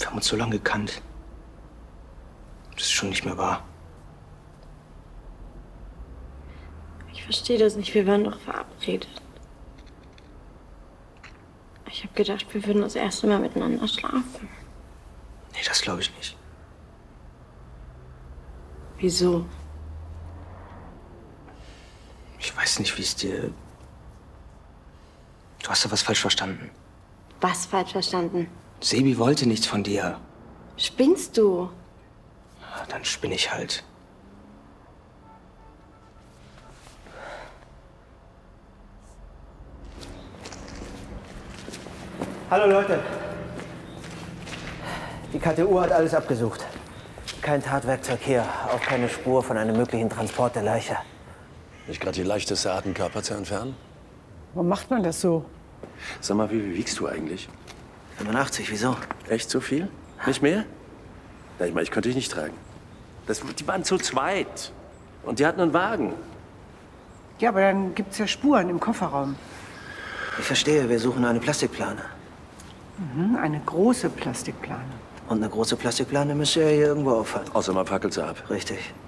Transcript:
Wir haben uns so lange gekannt. Das ist schon nicht mehr wahr. Ich verstehe das nicht. Wir waren doch verabredet. Ich habe gedacht, wir würden das erste Mal miteinander schlafen. Nee, das glaube ich nicht. Wieso? Ich weiß nicht, wie es dir... Du hast da was falsch verstanden. Was falsch verstanden? Sebi wollte nichts von dir. Spinnst du? Ja, dann spinne ich halt. Hallo Leute. Die KTU hat alles abgesucht. Kein Tatwerkzeug hier, auch keine Spur von einem möglichen Transport der Leiche. Nicht gerade die leichteste Art, einen Körper zu entfernen? Warum macht man das so? Sag mal, wie viel wiegst du eigentlich? 85, wieso? Echt so viel? Nicht mehr? Ja, ich meine, ich könnte dich nicht tragen. Die waren zu zweit. Und die hatten einen Wagen. Ja, aber dann gibt's ja Spuren im Kofferraum. Ich verstehe, wir suchen eine Plastikplane. Eine große Plastikplane. Und eine große Plastikplane müsste ja hier irgendwo auffallen. Außer man fackelt sie ab. Richtig.